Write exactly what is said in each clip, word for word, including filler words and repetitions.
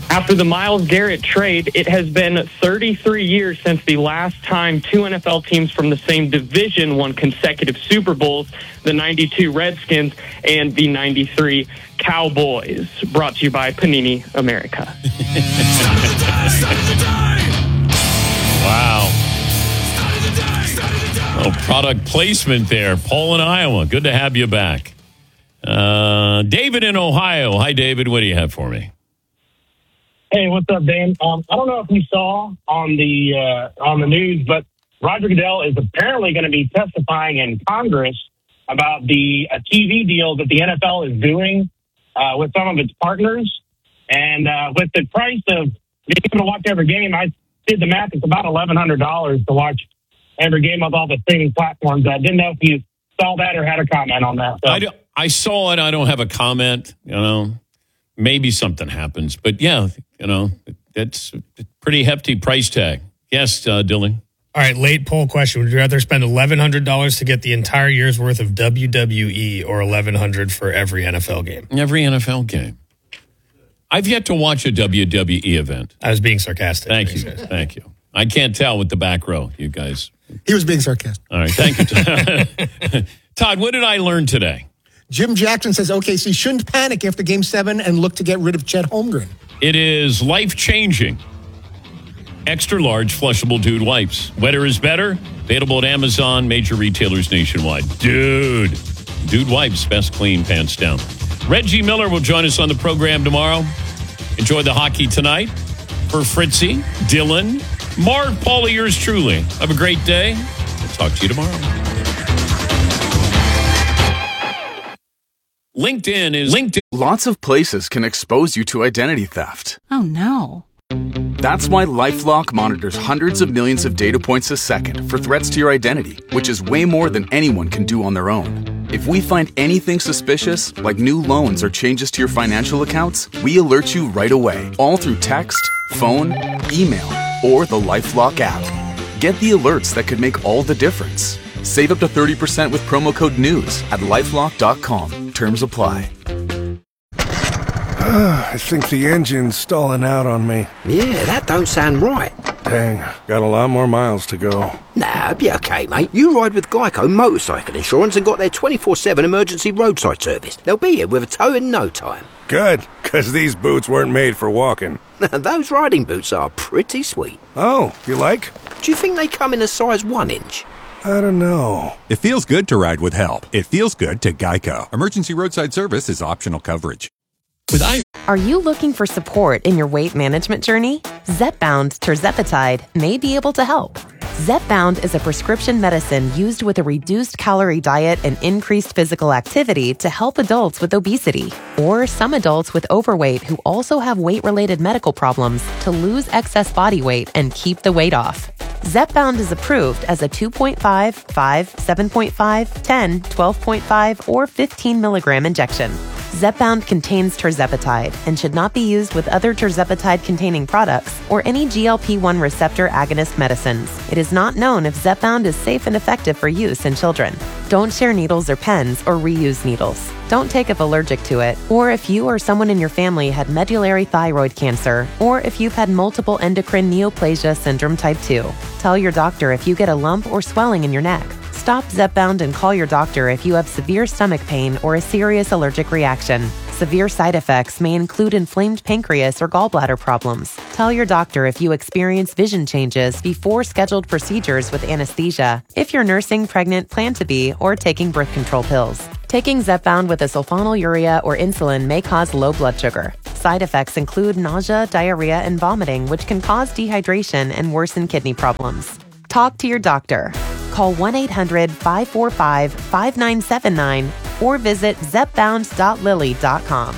After the Myles Garrett trade, it has been thirty-three years since the last time two N F L teams from the same division won consecutive Super Bowls, the ninety-two Redskins and the ninety-three Cowboys. Brought to you by Panini America. Wow. Oh, product placement there. Paul in Iowa. Good to have you back. Uh, David in Ohio. Hi, David. What do you have for me? Hey, what's up, Dan? Um, I don't know if you saw on the uh, on the news, but Roger Goodell is apparently going to be testifying in Congress about the a T V deal that the N F L is doing uh, with some of its partners. And uh, with the price of being able to watch every game, I did the math. It's about eleven hundred dollars to watch every game of all the streaming platforms. I didn't know if you saw that or had a comment on that. So. I, do, I saw it. I don't have a comment. You know, maybe something happens. But, yeah, you know, that's a pretty hefty price tag. Yes, uh, Dylan. All right, late poll question. Would you rather spend eleven hundred dollars to get the entire year's worth of W W E or eleven hundred dollars for every N F L game? Every N F L game. I've yet to watch a W W E event. I was being sarcastic. Thank you. Thank you. I can't tell with the back row, you guys. He was being sarcastic. All right, thank you, Todd. Todd, what did I learn today? Jim Jackson says O K C shouldn't panic after Game seven and look to get rid of Chet Holmgren. It is life-changing. Extra large flushable dude wipes. Wetter is better. Available at Amazon, major retailers nationwide. Dude. Dude wipes, best clean, pants down. Reggie Miller will join us on the program tomorrow. Enjoy the hockey tonight. For Fritzy, Dylan, Mark, Paula, yours truly. Have a great day. We'll talk to you tomorrow. LinkedIn is LinkedIn. Lots of places can expose you to identity theft. Oh, no. That's why LifeLock monitors hundreds of millions of data points a second for threats to your identity, which is way more than anyone can do on their own. If we find anything suspicious, like new loans or changes to your financial accounts, we alert you right away, all through text, phone, email, or the LifeLock app. Get the alerts that could make all the difference. Save up to thirty percent with promo code NEWS at lifelock dot com. Terms apply. I think the engine's stalling out on me. Yeah, that don't sound right. Dang, got a lot more miles to go. Nah, be okay, mate. You ride with Geico Motorcycle Insurance and got their twenty-four seven emergency roadside service. They'll be here with a tow in no time. Good, because these boots weren't made for walking. Those riding boots are pretty sweet. Oh, you like? Do you think they come in a size one inch? I don't know. It feels good to ride with help. It feels good to Geico. Emergency roadside service is optional coverage. With I- Are you looking for support in your weight management journey? Zepbound tirzepatide may be able to help. Zepbound is a prescription medicine used with a reduced calorie diet and increased physical activity to help adults with obesity or some adults with overweight who also have weight-related medical problems to lose excess body weight and keep the weight off. Zepbound is approved as a two point five, five, seven point five, ten, twelve point five, or fifteen milligram injection. Zepbound contains tirzepatide and should not be used with other tirzepatide-containing products or any G L P one receptor agonist medicines. It is not known if Zepbound is safe and effective for use in children. Don't share needles or pens or reuse needles. Don't take if allergic to it, or if you or someone in your family had medullary thyroid cancer, or if you've had multiple endocrine neoplasia syndrome type two. Tell your doctor if you get a lump or swelling in your neck. Stop Zepbound and call your doctor if you have severe stomach pain or a serious allergic reaction. Severe side effects may include inflamed pancreas or gallbladder problems. Tell your doctor if you experience vision changes before scheduled procedures with anesthesia, if you're nursing, pregnant, plan to be, or taking birth control pills. Taking Zepbound with a sulfonylurea or insulin may cause low blood sugar. Side effects include nausea, diarrhea, and vomiting, which can cause dehydration and worsen kidney problems. Talk to your doctor. Call one eight hundred, five four five, five nine seven nine or visit zepbound dot lilly dot com.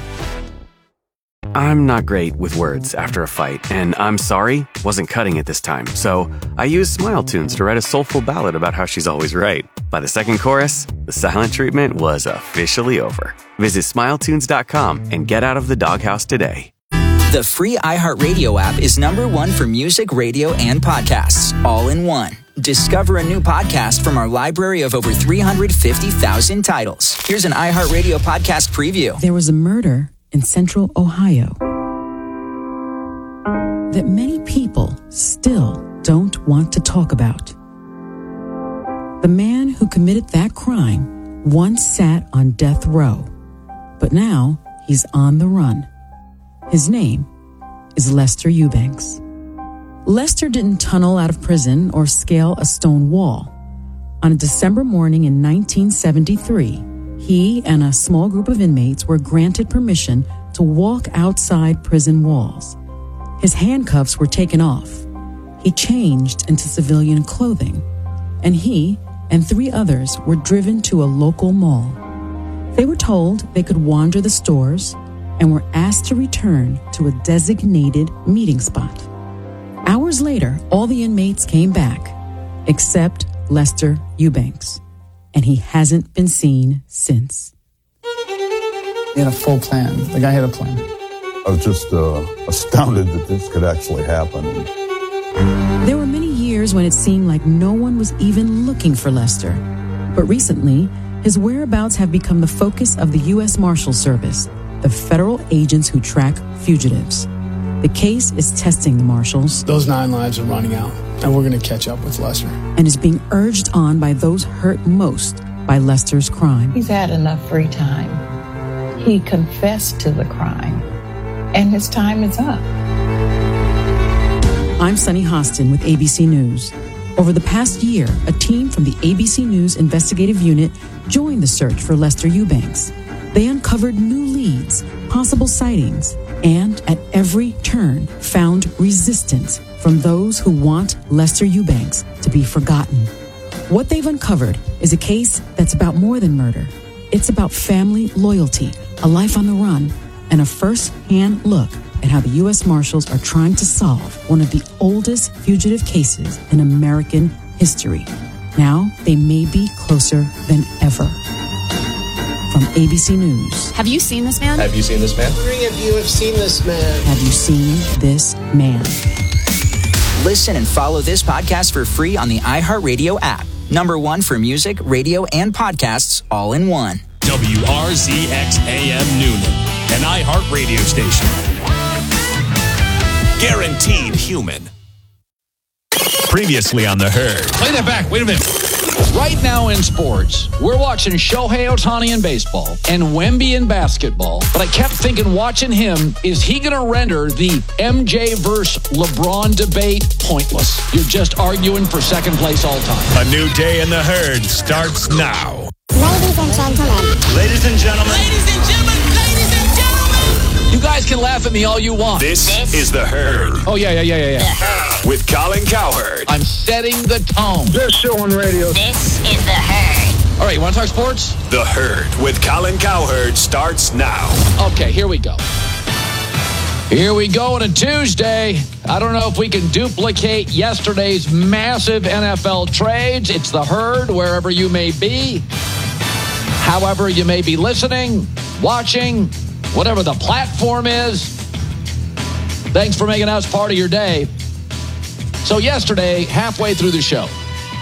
I'm not great with words after a fight, and I'm sorry wasn't cutting it this time, so I used Smile Tunes to write a soulful ballad about how she's always right. By the second chorus, the silent treatment was officially over. Visit smile tunes dot com and get out of the doghouse today. The free iHeartRadio app is number one for music, radio, and podcasts, all in one. Discover a new podcast from our library of over three hundred fifty thousand titles. Here's an iHeartRadio podcast preview. There was a murder in Central Ohio. that many people still don't want to talk about. The man who committed that crime once sat on death row, but now he's on the run. His name is Lester Eubanks. Lester didn't tunnel out of prison or scale a stone wall. On a December morning in nineteen seventy-three, he and a small group of inmates were granted permission to walk outside prison walls. His handcuffs were taken off. He changed into civilian clothing, and he and three others were driven to a local mall. They were told they could wander the stores and were asked to return to a designated meeting spot. Hours later, all the inmates came back, except Lester Eubanks, and he hasn't been seen since. He had a full plan. The guy had a plan. I was just uh, astounded that this could actually happen. There were many years when it seemed like no one was even looking for Lester. But recently, his whereabouts have become the focus of the U S Marshals Service, the federal agents who track fugitives. The case is testing the Marshals. Those nine lives are running out, and we're going to catch up with Lester. And is being urged on by those hurt most by Lester's crime. He's had enough free time. He confessed to the crime, and his time is up. I'm Sunny Hostin with A B C News. Over the past year, a team from the A B C News investigative unit joined the search for Lester Eubanks. They uncovered new leads, possible sightings, and at every turn found resistance from those who want Lester Eubanks to be forgotten. What they've uncovered is a case that's about more than murder. It's about family loyalty, a life on the run, and a first-hand look at how the U S Marshals are trying to solve one of the oldest fugitive cases in American history. Now, they may be closer than ever. From A B C News. Have you seen this man? Have you seen this man? How many of you have seen this man? Have you seen this man? Listen and follow this podcast for free on the iHeartRadio app. Number one for music, radio, and podcasts all in one. W R Z X A M Noonan, an iHeart radio station. Guaranteed human. Previously on The Herd. Play that back. Wait a minute. Right now in sports, we're watching Shohei Ohtani in baseball and Wemby in basketball. But I kept thinking, watching him, is he going to render the M J versus LeBron debate pointless? You're just arguing for second place all time. A new day in The Herd starts now. Ladies and gentlemen. Ladies and gentlemen. Ladies and gentlemen. Ladies and gentlemen. You guys can laugh at me all you want. This, this is The Herd. Oh, yeah, yeah, yeah, yeah, yeah. With Colin Cowherd. I'm setting the tone. Best show on radio. This is The Herd. All right, you want to talk sports? The Herd with Colin Cowherd starts now. Okay, here we go. Here we go on a Tuesday. I don't know if we can duplicate yesterday's massive N F L trades. It's The Herd, wherever you may be. However you may be listening, watching, whatever the platform is. Thanks for making us part of your day. So yesterday, halfway through the show,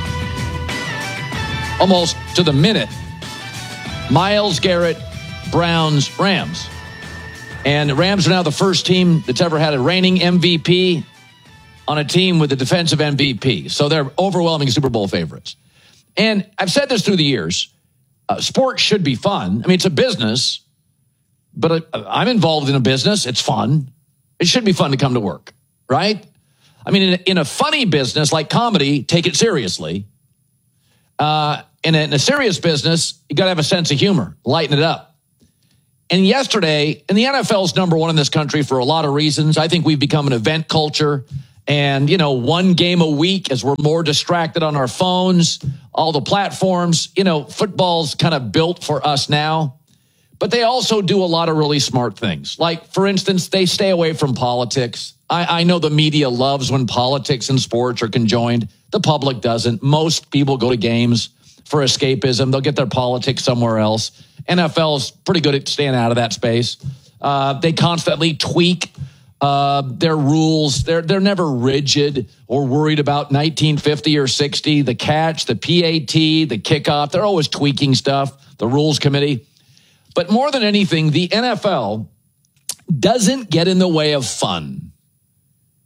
almost to the minute, Myles Garrett, Browns, Rams. And the Rams are now the first team that's ever had a reigning M V P on a team with a defensive M V P. So they're overwhelming Super Bowl favorites. And I've said this through the years. Uh, sports should be fun. I mean, it's a business, but uh, I'm involved in a business. It's fun. It should be fun to come to work, right? I mean, in a, in a funny business like comedy, take it seriously. Uh, in, a, in a serious business, you got to have a sense of humor, lighten it up. And yesterday, and the N F L's number one in this country for a lot of reasons. I think we've become an event culture. And, you know, one game a week as we're more distracted on our phones, all the platforms, you know, football's kind of built for us now. But they also do a lot of really smart things. Like, for instance, they stay away from politics. I, I know the media loves when politics and sports are conjoined. The public doesn't. Most people go to games for escapism. They'll get their politics somewhere else. N F L is pretty good at staying out of that space. Uh, they constantly tweak uh, their rules. They're they're never rigid or worried about nineteen fifty or sixty. The catch, the P A T, the kickoff. They're always tweaking stuff. The rules committee. But more than anything, the N F L doesn't get in the way of fun.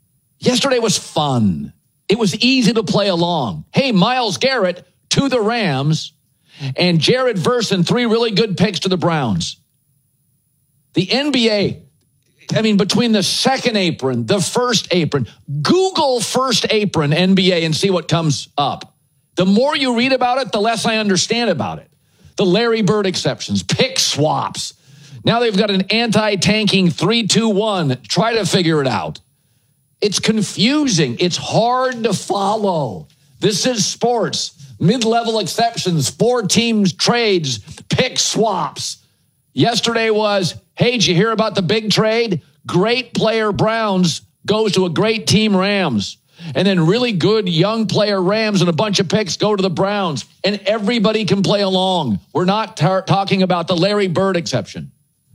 Yesterday was fun. It was easy to play along. Hey, Myles Garrett to the Rams and Jared Verse and three really good picks to the Browns. The N B A, I mean, between the second apron, the first apron, Google first apron N B A and see what comes up. The more you read about it, the less I understand about it. The Larry Bird exceptions, pick swaps. Now they've got an anti-tanking three two one. Try to figure it out. It's confusing. It's hard to follow. This is sports. Mid-level exceptions, four teams trades, pick swaps. Yesterday was, hey, did you hear about the big trade? Great player Browns goes to a great team Rams. And then really good young player Rams and a bunch of picks go to the Browns. And everybody can play along. We're not tar- talking about the Larry Bird exception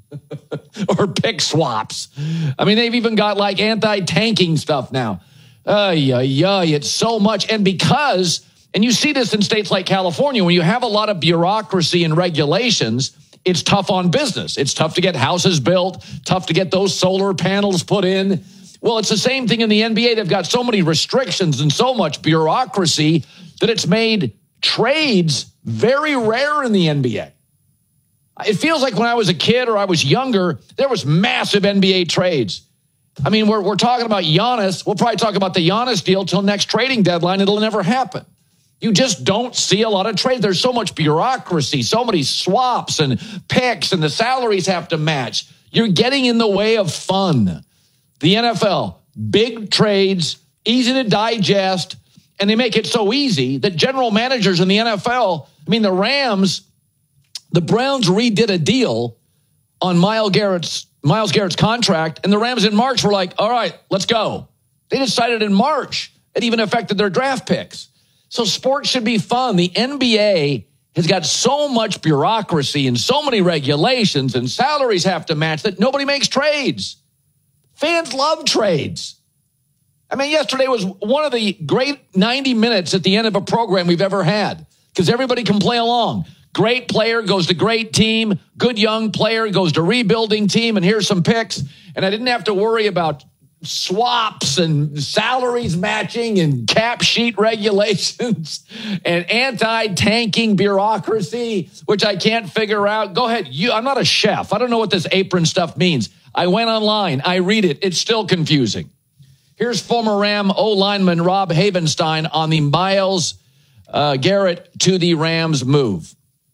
or pick swaps. I mean, they've even got like anti-tanking stuff now. Ay, ay, ay, it's so much. And because, and you see this in states like California, when you have a lot of bureaucracy and regulations, it's tough on business. It's tough to get houses built, tough to get those solar panels put in. Well, it's the same thing in the N B A. They've got so many restrictions and so much bureaucracy that it's made trades very rare in the N B A. It feels like when I was a kid or I was younger, there was massive N B A trades. I mean, we're, we're talking about Giannis. We'll probably talk about the Giannis deal till next trading deadline. It'll never happen. You just don't see a lot of trade. There's so much bureaucracy, so many swaps and picks, and the salaries have to match. You're getting in the way of fun. The N F L, big trades, easy to digest, and they make it so easy that general managers in the N F L, I mean, the Rams, the Browns redid a deal on Myles Garrett's, Myles Garrett's contract, and the Rams in March were like, all right, let's go. They decided in March. It even affected their draft picks. So sports should be fun. The N B A has got so much bureaucracy and so many regulations and salaries have to match that nobody makes trades. Fans love trades. I mean, yesterday was one of the great ninety minutes at the end of a program we've ever had because everybody can play along. Great player goes to great team. Good young player goes to rebuilding team. And here's some picks. And I didn't have to worry about swaps and salaries matching and cap sheet regulations and anti-tanking bureaucracy, which I can't figure out. Go ahead. You, I'm not a chef. I don't know what this apron stuff means. I went online. I read it. It's still confusing. Here's former Ram O-lineman Rob Havenstein on the Myles uh, Garrett to the Rams move.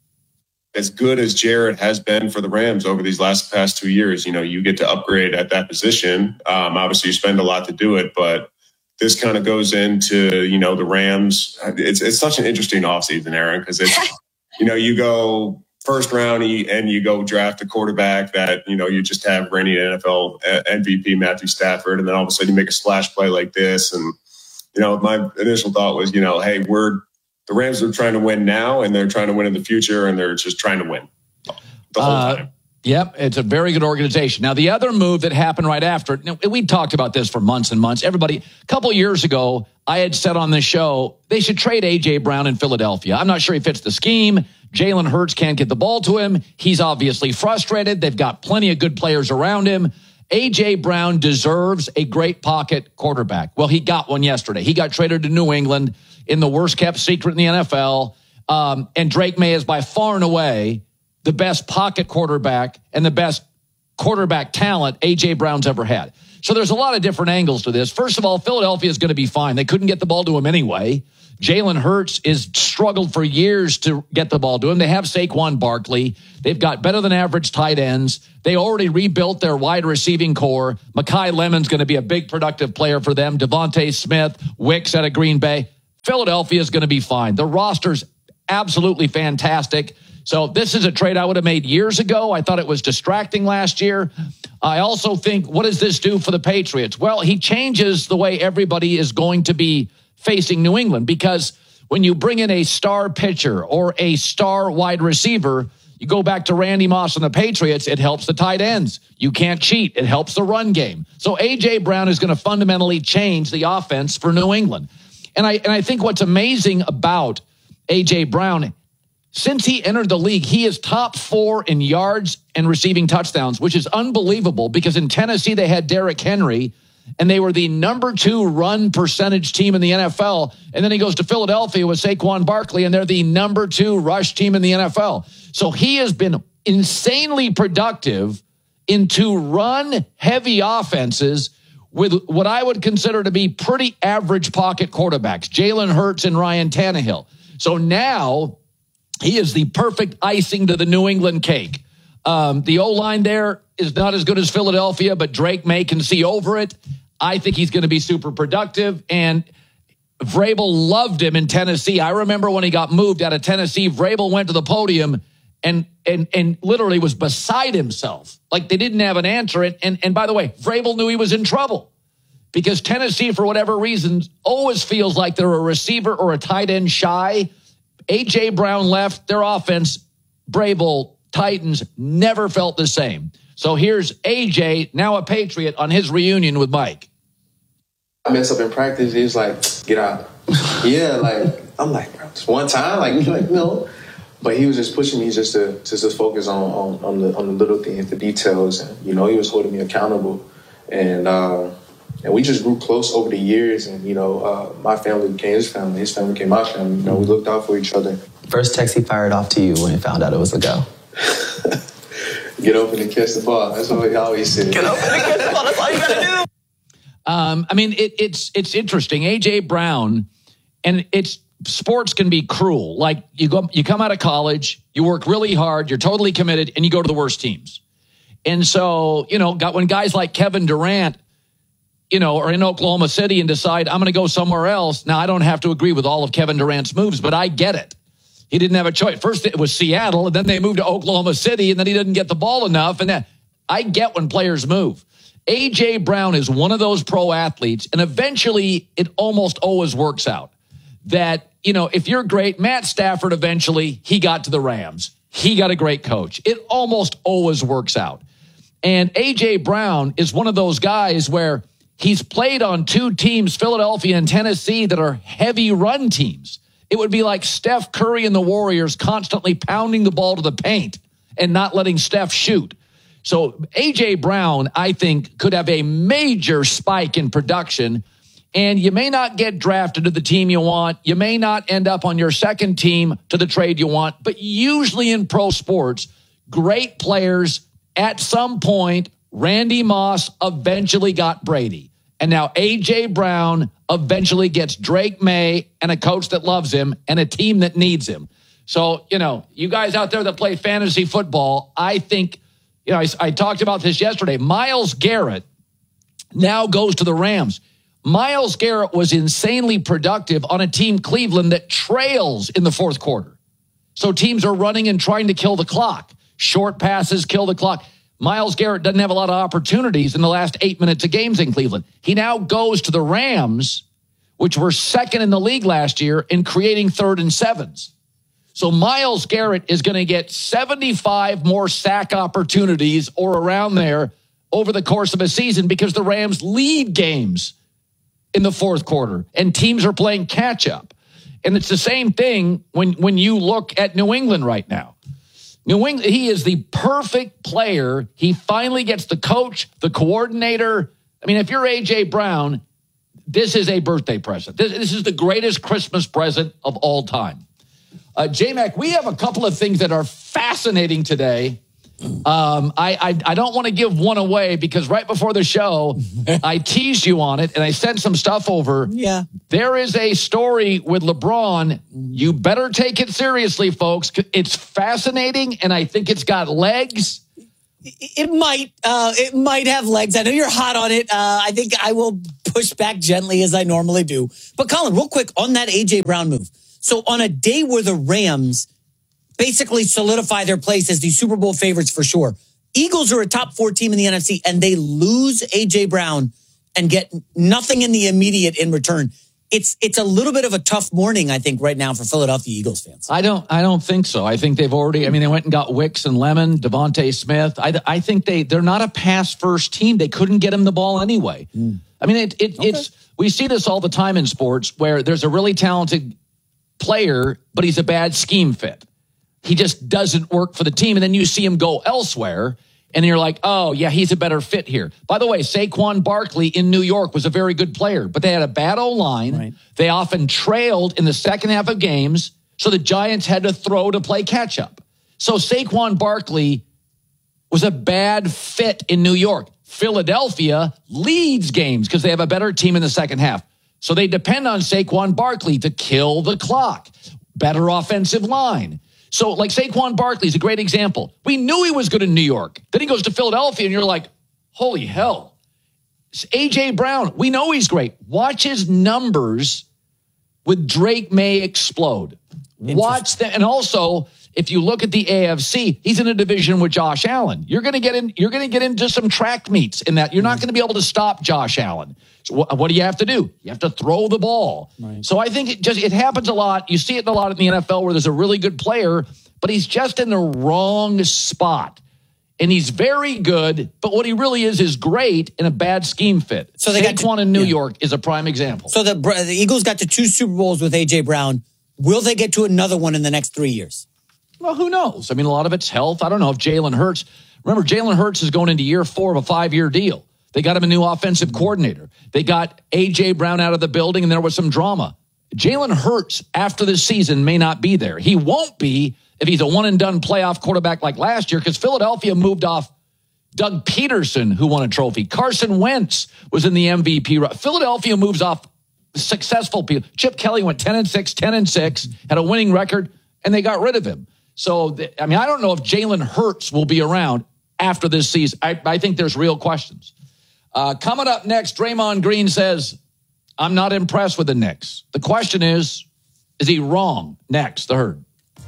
As good as Jared has been for the Rams over these last past two years, you know, you get to upgrade at that position. Um, obviously, you spend a lot to do it, but this kind of goes into, you know, the Rams. It's it's such an interesting offseason, Aaron, because it's, you know, you go first round and you go draft a quarterback that, you know, you just have reigning N F L M V P Matthew Stafford, and then all of a sudden you make a splash play like this. And, you know, my initial thought was, you know, hey, we're, the Rams are trying to win now, and they're trying to win in the future, and they're just trying to win the whole uh, time. Yep, it's a very good organization. Now, the other move that happened right after, you know, we talked about this for months and months. Everybody, a couple years ago, I had said on this show, they should trade A J. Brown in Philadelphia. I'm not sure he fits the scheme. Jalen Hurts can't get the ball to him. He's obviously frustrated. They've got plenty of good players around him. A J. Brown deserves a great pocket quarterback. Well, he got one yesterday. He got traded to New England in the worst-kept secret in the N F L. Um, and Drake May is by far and away the best pocket quarterback and the best quarterback talent A J. Brown's ever had. So there's a lot of different angles to this. First of all, Philadelphia is going to be fine. They couldn't get the ball to him anyway. Jalen Hurts is struggled for years to get the ball to him. They have Saquon Barkley. They've got better than average tight ends. They already rebuilt their wide receiving core. Mekhi Lemon's going to be a big productive player for them. Devontae Smith, Wicks out of Green Bay. Philadelphia is going to be fine. The roster's absolutely fantastic. So this is a trade I would have made years ago. I thought it was distracting last year. I also think, what does this do for the Patriots? Well, he changes the way everybody is going to be facing New England, because when you bring in a star pitcher or a star wide receiver, you go back to Randy Moss and the Patriots, it helps the tight ends. You can't cheat. It helps the run game. So A J. Brown is going to fundamentally change the offense for New England. And I and I think what's amazing about A J. Brown, since he entered the league, he is top four in yards and receiving touchdowns, which is unbelievable because in Tennessee they had Derrick Henry, and they were the number two run percentage team in the N F L. And then he goes to Philadelphia with Saquon Barkley, and they're the number two rush team in the N F L. So he has been insanely productive in two run-heavy offenses with what I would consider to be pretty average pocket quarterbacks, Jalen Hurts and Ryan Tannehill. So now he is the perfect icing to the New England cake. Um, the O-line there is not as good as Philadelphia, but Drake May can see over it. I think he's going to be super productive, and Vrabel loved him in Tennessee. I remember when he got moved out of Tennessee, Vrabel went to the podium and and and literally was beside himself. Like they didn't have an answer. And, and, and by the way, Vrabel knew he was in trouble because Tennessee, for whatever reasons, always feels like they're a receiver or a tight end shy. A J. Brown left, their offense, Vrabel, Titans, never felt the same. So here's A J, now a Patriot, on his reunion with Mike. I mess up in practice. He was like, get out. Yeah, like, I'm like, bro, just one time? Like, like no. But he was just pushing me just to, to just focus on, on, on, the, on the little things, the details. And, you know, he was holding me accountable. And uh, and we just grew close over the years. And, you know, uh, my family became his family. His family became my family. You know, we looked out for each other. First text he fired off to you when he found out it was a go. Get open and catch the ball. That's what he always said. Get open and catch the ball. That's all you got to do. Um, I mean, it, it's it's interesting. A J. Brown, and it's sports can be cruel. Like you go, you come out of college, you work really hard, you're totally committed, and you go to the worst teams. And so, you know, got when guys like Kevin Durant, you know, are in Oklahoma City and decide I'm going to go somewhere else. Now, I don't have to agree with all of Kevin Durant's moves, but I get it. He didn't have a choice. First, it was Seattle, and then they moved to Oklahoma City, and then he didn't get the ball enough. And then I get when players move. A J. Brown is one of those pro athletes, and eventually it almost always works out. That, you know, if you're great, Matt Stafford, eventually he got to the Rams. He got a great coach. It almost always works out. And A J. Brown is one of those guys where he's played on two teams, Philadelphia and Tennessee, that are heavy run teams. It would be like Steph Curry and the Warriors constantly pounding the ball to the paint and not letting Steph shoot. So A J. Brown, I think, could have a major spike in production, and you may not get drafted to the team you want. You may not end up on your second team to the trade you want, but usually in pro sports, great players at some point, Randy Moss eventually got Brady. And now A J. Brown eventually gets Drake May and a coach that loves him and a team that needs him. So, you know, you guys out there that play fantasy football, I think, you know, I, I talked about this yesterday. Myles Garrett now goes to the Rams. Myles Garrett was insanely productive on a team, Cleveland, that trails in the fourth quarter. So teams are running and trying to kill the clock. Short passes kill the clock. Myles Garrett doesn't have a lot of opportunities in the last eight minutes of games in Cleveland. He now goes to the Rams, which were second in the league last year in creating third and sevens. So Myles Garrett is going to get seventy-five more sack opportunities or around there over the course of a season because the Rams lead games in the fourth quarter and teams are playing catch up. And it's the same thing when, when you look at New England right now. New England, he is the perfect player. He finally gets the coach, the coordinator. I mean, if you're A J. Brown, this is a birthday present. This, this is the greatest Christmas present of all time. Uh, J-Mac, we have a couple of things that are fascinating today. Um, I, I I don't want to give one away because right before the show, I teased you on it and I sent some stuff over. Yeah. There is a story with LeBron. You better take it seriously, folks. It's fascinating and I think it's got legs. It might, uh, it might have legs. I know you're hot on it. Uh, I think I will push back gently as I normally do. But Colin, real quick on that A J. Brown move. So on a day where the Rams basically solidify their place as the Super Bowl favorites for sure, Eagles are a top four team in the N F C and they lose A J. Brown and get nothing in the immediate in return. It's it's a little bit of a tough morning, I think, right now for Philadelphia Eagles fans. I don't I don't think so. I think they've already, I mean, they went and got Wicks and Lemon, Devontae Smith. I, I think they, they're not a pass-first team. They couldn't get him the ball anyway. Mm. I mean, it, it okay. it's we see this all the time in sports where there's a really talented player, but he's a bad scheme fit. He just doesn't work for the team. And then you see him go elsewhere. And you're like, oh, yeah, he's a better fit here. By the way, Saquon Barkley in New York was a very good player, but they had a bad O-line. Right. They often trailed in the second half of games, so the Giants had to throw to play catch-up. So Saquon Barkley was a bad fit in New York. Philadelphia leads games because they have a better team in the second half. So they depend on Saquon Barkley to kill the clock. Better offensive line. So, like, Saquon Barkley is a great example. We knew he was good in New York. Then he goes to Philadelphia, and you're like, holy hell. A J. Brown, we know he's great. Watch his numbers with Drake May explode. Watch that. And also, if you look at the A F C, he's in a division with Josh Allen. You're going to get in. You're going to get into some track meets in that. You're not going to be able to stop Josh Allen. So what, what do you have to do? You have to throw the ball. Right. So I think it just it happens a lot. You see it a lot in the N F L where there's a really good player, but he's just in the wrong spot. And he's very good, but what he really is is great in a bad scheme fit. So they Saquon got to, in New yeah. York is a prime example. So the, the Eagles got to two Super Bowls with A J. Brown. Will they get to another one in the next three years? Well, who knows? I mean, a lot of it's health. I don't know if Jalen Hurts. Remember, Jalen Hurts is going into year four of a five-year deal. They got him a new offensive coordinator. They got A J. Brown out of the building, and there was some drama. Jalen Hurts, after this season, may not be there. He won't be if he's a one-and-done playoff quarterback like last year, because Philadelphia moved off Doug Peterson, who won a trophy. Carson Wentz was in the M V P. Philadelphia moves off successful people. Chip Kelly went ten and six, ten and six, had a winning record, and they got rid of him. So, I mean, I don't know if Jalen Hurts will be around after this season. I, I think there's real questions. Uh, coming up next, Draymond Green says, I'm not impressed with the Knicks. The question is, is he wrong? Next, the Herd.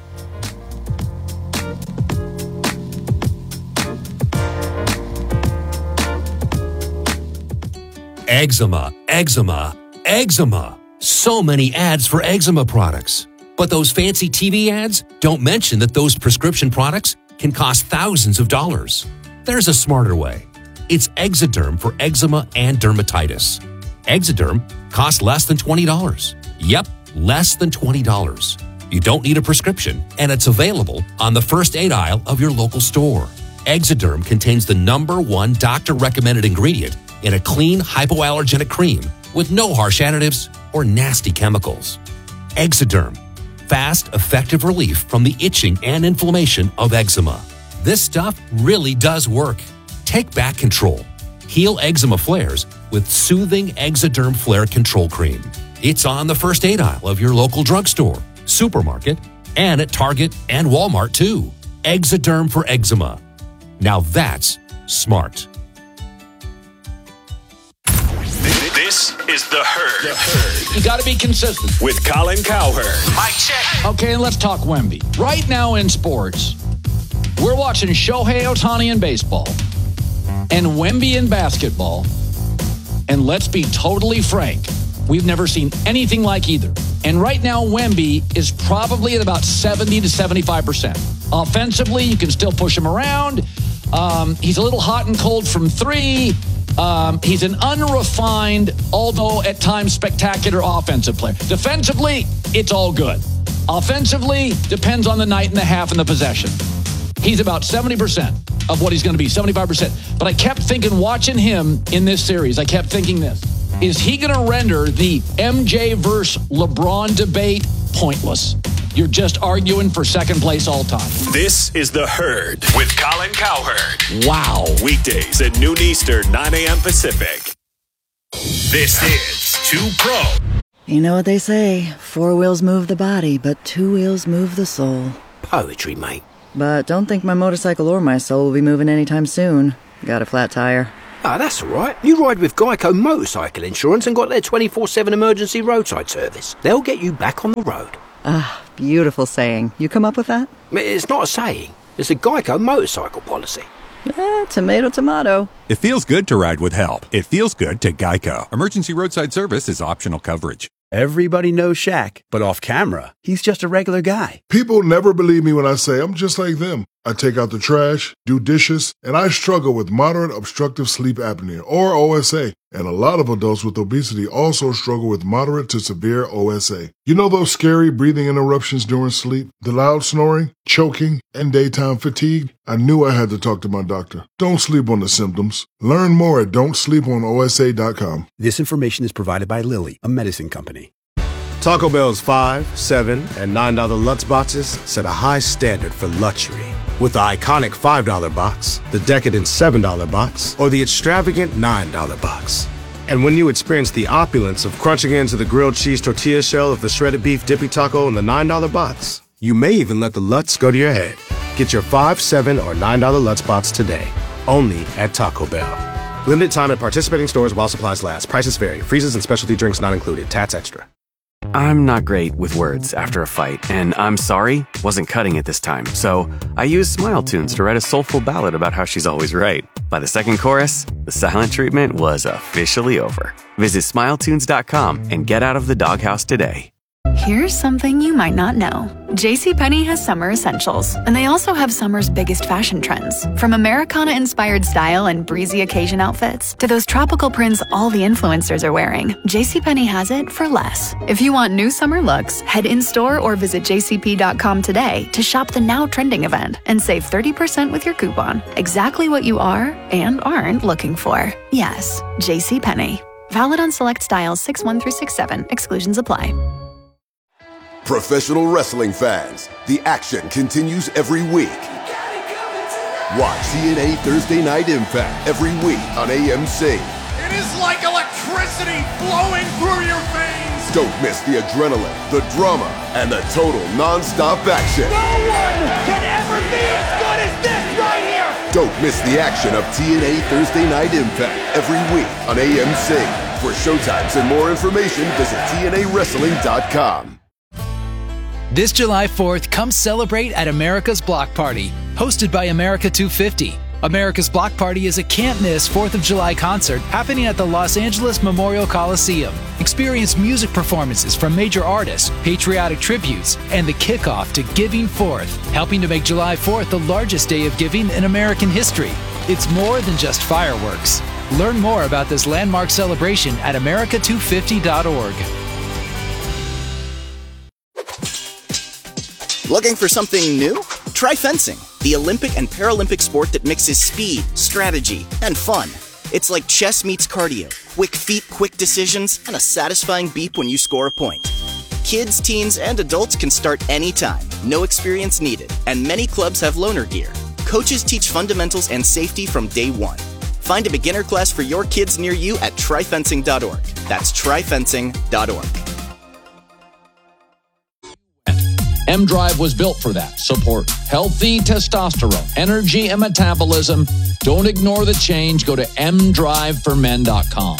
Eczema, eczema, eczema. So many ads for eczema products. But those fancy T V ads don't mention that those prescription products can cost thousands of dollars. There's a smarter way. It's Exoderm for eczema and dermatitis. Exoderm costs less than twenty dollars. Yep, less than twenty dollars. You don't need a prescription, and it's available on the first aid aisle of your local store. Exoderm contains the number one doctor-recommended ingredient in a clean, hypoallergenic cream with no harsh additives or nasty chemicals. Exoderm. Fast, effective relief from the itching and inflammation of eczema. This stuff really does work. Take back control. Heal eczema flares with soothing Exoderm Flare Control Cream. It's on the first aid aisle of your local drugstore, supermarket, and at Target and Walmart too. Exoderm for eczema. Now that's smart. This is The Herd. The Herd. You got to be consistent. With Colin Cowherd. Mic check. Okay, and let's talk Wemby. Right now in sports, we're watching Shohei Ohtani in baseball and Wemby in basketball. And let's be totally frank, we've never seen anything like either. And right now, Wemby is probably at about seventy to seventy-five percent. Offensively, you can still push him around. Um, he's a little hot and cold from three. Um, he's an unrefined, although at times spectacular offensive player. Defensively, it's all good. Offensively, depends on the night and the half and the possession. He's about seventy percent of what he's going to be, seventy-five percent. But I kept thinking, watching him in this series, I kept thinking this. Is he going to render the M J versus LeBron debate pointless? You're just arguing for second place all time. This is The Herd with Colin Cowherd. Wow. Weekdays at noon Eastern, nine a.m. Pacific. This is Two Pro. You know what they say, four wheels move the body, but two wheels move the soul. Poetry, mate. But don't think my motorcycle or my soul will be moving anytime soon. Got a flat tire. Ah, that's all right. You ride with Geico Motorcycle Insurance and got their twenty-four seven emergency roadside service. They'll get you back on the road. Ah, beautiful saying. You come up with that? It's not a saying. It's a Geico motorcycle policy. Eh, tomato, tomato. It feels good to ride with help. It feels good to Geico. Emergency roadside service is optional coverage. Everybody knows Shaq, but off camera, he's just a regular guy. People never believe me when I say I'm just like them. I take out the trash, do dishes, and I struggle with moderate obstructive sleep apnea, or O S A. And a lot of adults with obesity also struggle with moderate to severe O S A. You know those scary breathing interruptions during sleep, the loud snoring, choking, and daytime fatigue? I knew I had to talk to my doctor. Don't sleep on the symptoms. Learn more at don't sleep on O S A dot com. This information is provided by Lilly, a medicine company. Taco Bell's five, seven, and nine dollar Lutz boxes set a high standard for luxury. With the iconic five dollar box, the decadent seven dollar box, or the extravagant nine dollar box. And when you experience the opulence of crunching into the grilled cheese tortilla shell of the shredded beef dippy taco in the nine dollar box, you may even let the Lutz go to your head. Get your five, seven, or nine dollar Lutz box today, only at Taco Bell. Limited time at participating stores while supplies last. Prices vary. Freezes and specialty drinks not included. Tats extra. I'm not great with words after a fight, and I'm sorry wasn't cutting it this time. So I used Smile Tunes to write a soulful ballad about how she's always right. By the second chorus, the silent treatment was officially over. Visit smile tunes dot com and get out of the doghouse today. Here's something you might not know. JCPenney has summer essentials, and they also have summer's biggest fashion trends. From Americana-inspired style and breezy occasion outfits to those tropical prints all the influencers are wearing, JCPenney has it for less. If you want new summer looks, head in-store or visit j c p dot com today to shop the now trending event and save thirty percent with your coupon. Exactly what you are and aren't looking for. Yes, JCPenney. Valid on select styles six one through six seven. Exclusions apply. Professional wrestling fans, the action continues every week. Watch T N A Thursday Night Impact every week on A M C. It is like electricity flowing through your veins. Don't miss the adrenaline, the drama, and the total non-stop action. No one can ever be as good as this right here. Don't miss the action of T N A Thursday Night Impact every week on A M C. For showtimes and more information, visit T N A wrestling dot com. This July fourth, come celebrate at America's Block Party, hosted by America two fifty. America's Block Party is a can't-miss fourth of July concert happening at the Los Angeles Memorial Coliseum. Experience music performances from major artists, patriotic tributes, and the kickoff to Giving Fourth, helping to make July fourth the largest day of giving in American history. It's more than just fireworks. Learn more about this landmark celebration at america two fifty dot org. Looking for something new? Try fencing, the Olympic and Paralympic sport that mixes speed, strategy, and fun. It's like chess meets cardio, quick feet, quick decisions, and a satisfying beep when you score a point. Kids, teens, and adults can start anytime, no experience needed, and many clubs have loaner gear. Coaches teach fundamentals and safety from day one. Find a beginner class for your kids near you at try fencing dot org. That's try fencing dot org. M-Drive was built for that. Support healthy testosterone, energy, and metabolism. Don't ignore the change. Go to m drive for men dot com.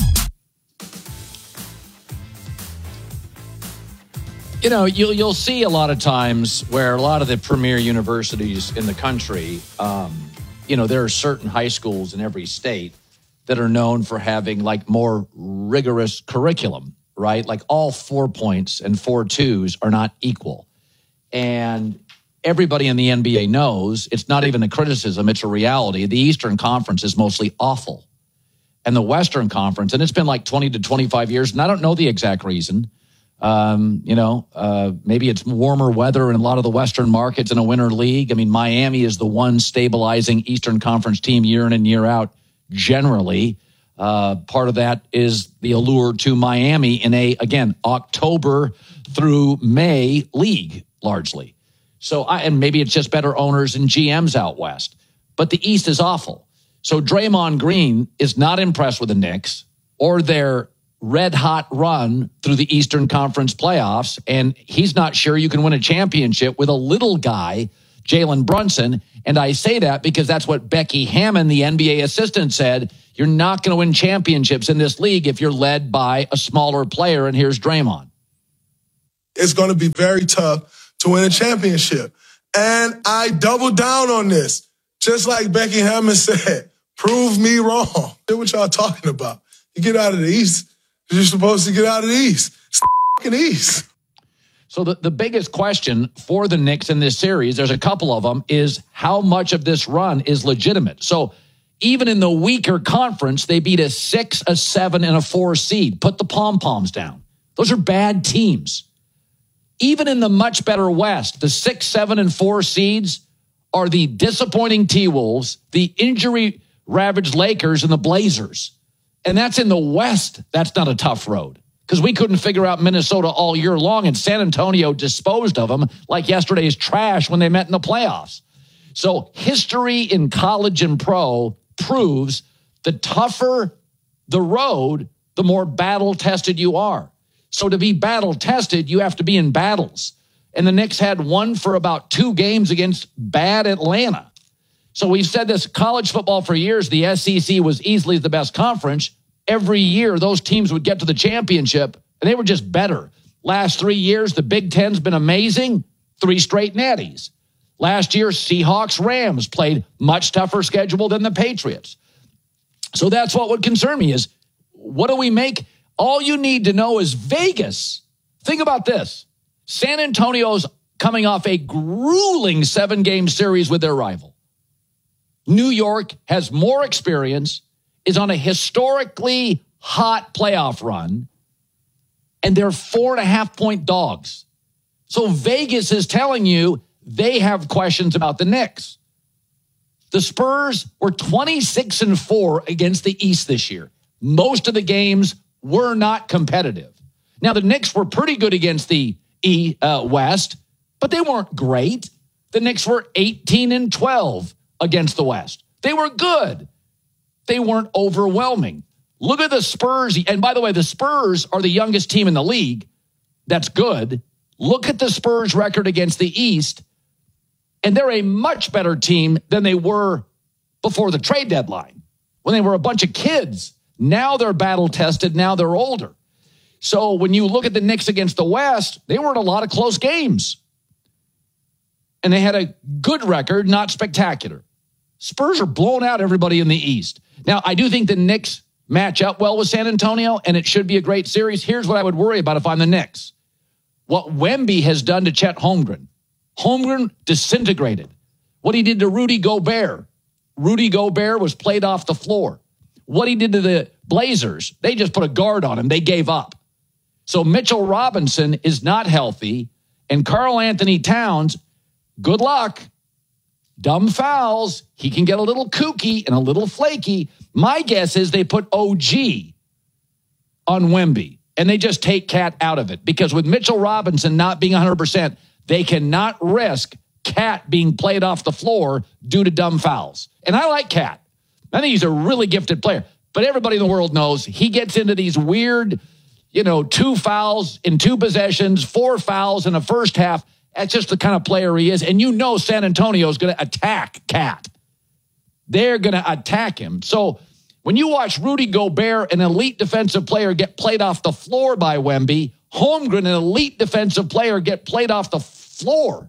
You know, you'll, you'll see a lot of times where a lot of the premier universities in the country, um, you know, there are certain high schools in every state that are known for having like more rigorous curriculum, right? Like all four points and four twos are not equal. And everybody in the N B A knows it's not even a criticism, it's a reality. The Eastern Conference is mostly awful. And the Western Conference, and it's been like twenty to twenty-five years, and I don't know the exact reason. Um, you know, uh, maybe it's warmer weather in a lot of the Western markets in a winter league. I mean, Miami is the one stabilizing Eastern Conference team year in and year out generally. Uh, part of that is the allure to Miami in a, again, October through May league. Largely. So, I, and maybe it's just better owners and G Ms out west. But the East is awful. So Draymond Green is not impressed with the Knicks or their red-hot run through the Eastern Conference playoffs, and he's not sure you can win a championship with a little guy, Jalen Brunson. And I say that because that's what Becky Hammon, the N B A assistant, said. You're not going to win championships in this league if you're led by a smaller player, and here's Draymond. It's going to be very tough to win a championship. And I double down on this. Just like Becky Hammon said, prove me wrong. That's what y'all talking about. You get out of the East, you're supposed to get out of the East. It's the fucking East. So the, the biggest question for the Knicks in this series, there's a couple of them, is how much of this run is legitimate? So even in the weaker conference, they beat a six, a seven, and a four seed. Put the pom-poms down. Those are bad teams. Even in the much better West, the six, seven, and four seeds are the disappointing T-Wolves, the injury-ravaged Lakers, and the Blazers. And that's in the West. That's not a tough road because we couldn't figure out Minnesota all year long, and San Antonio disposed of them like yesterday's trash when they met in the playoffs. So history in college and pro proves the tougher the road, the more battle-tested you are. So to be battle-tested, you have to be in battles. And the Knicks had one for about two games against bad Atlanta. So we've said this, college football for years, the S E C was easily the best conference. Every year, those teams would get to the championship, and they were just better. Last three years, the Big Ten's been amazing. Three straight natties. Last year, Seahawks, Rams played much tougher schedule than the Patriots. So that's what would concern me is, what do we make? All you need to know is Vegas. Think about this. San Antonio's coming off a grueling seven-game series with their rival. New York has more experience, is on a historically hot playoff run, and they're four and a half point dogs. So Vegas is telling you they have questions about the Knicks. The Spurs were twenty-six and four against the East this year. Most of the games were not competitive. Now, the Knicks were pretty good against the E, uh, West, but they weren't great. The Knicks were eighteen and twelve against the West. They were good. They weren't overwhelming. Look at the Spurs. And by the way, the Spurs are the youngest team in the league. That's good. Look at the Spurs record against the East, and they're a much better team than they were before the trade deadline, when they were a bunch of kids. Now they're battle-tested. Now they're older. So when you look at the Knicks against the West, they were in a lot of close games. And they had a good record, not spectacular. Spurs are blowing out everybody in the East. Now, I do think the Knicks match up well with San Antonio, and it should be a great series. Here's what I would worry about if I'm the Knicks. What Wemby has done to Chet Holmgren. Holmgren disintegrated. What he did to Rudy Gobert. Rudy Gobert was played off the floor. What he did to the Blazers, they just put a guard on him. They gave up. So Mitchell Robinson is not healthy, and Karl Anthony Towns, good luck. Dumb fouls. He can get a little kooky and a little flaky. My guess is they put O G on Wemby, and they just take Cat out of it. Because with Mitchell Robinson not being one hundred percent, they cannot risk Cat being played off the floor due to dumb fouls. And I like Cat. I think he's a really gifted player. But everybody in the world knows he gets into these weird, you know, two fouls in two possessions, four fouls in the first half. That's just the kind of player he is. And you know San Antonio is going to attack Cat. They're going to attack him. So when you watch Rudy Gobert, an elite defensive player, get played off the floor by Wemby, Holmgren, an elite defensive player, get played off the floor.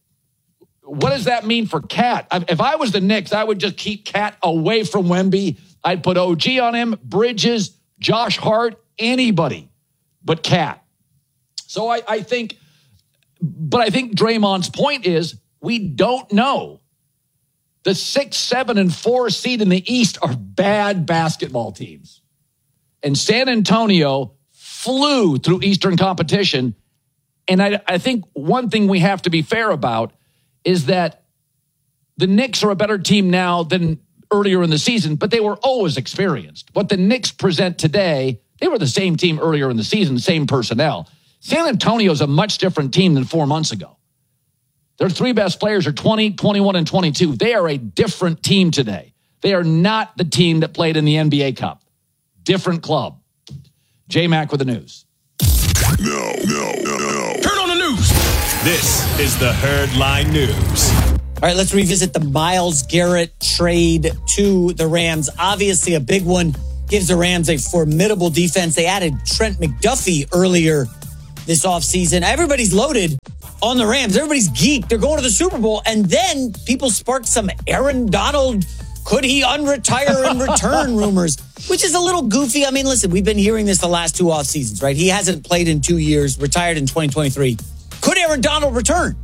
What does that mean for Cat? If I was the Knicks, I would just keep Cat away from Wemby. I'd put O G on him, Bridges, Josh Hart, anybody but Cat. So I, I think... But I think Draymond's point is we don't know. The six, seven, and four seed in the East are bad basketball teams. And San Antonio flew through Eastern competition. And I, I think one thing we have to be fair about is that the Knicks are a better team now than earlier in the season, but they were always experienced. What the Knicks present today, they were the same team earlier in the season, same personnel. San Antonio is a much different team than four months ago. Their three best players are twenty, twenty-one, and twenty-two. They are a different team today. They are not the team that played in the N B A Cup. Different club. J-Mac with the news. No, no, no, no. Turn on the news. This is the Herd Line News. All right, let's revisit the Myles Garrett trade to the Rams. Obviously, a big one. Gives the Rams a formidable defense. They added Trent McDuffie earlier this offseason. Everybody's loaded on the Rams. Everybody's geeked. They're going to the Super Bowl. And then people sparked some Aaron Donald, could he unretire and return rumors, which is a little goofy. I mean, listen, we've been hearing this the last two off seasons, right? He hasn't played in two years, retired in twenty twenty-three. Could Aaron Donald return?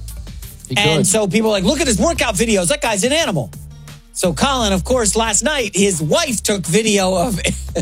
He and could. so people are like, look at his workout videos. That guy's an animal. So Colin, of course, last night, his wife took video of,